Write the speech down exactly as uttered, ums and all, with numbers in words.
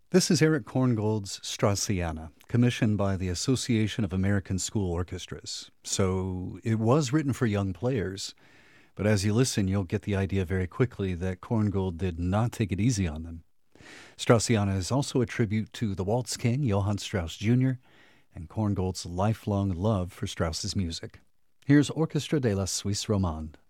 This is Eric Korngold's Straussiana, commissioned by the Association of American School Orchestras. So it was written for young players, but as you listen, you'll get the idea very quickly that Korngold did not take it easy on them. Straussiana is also a tribute to the waltz king, Johann Strauss Junior, and Korngold's lifelong love for Strauss's music. Here's Orchestra de la Suisse Romande.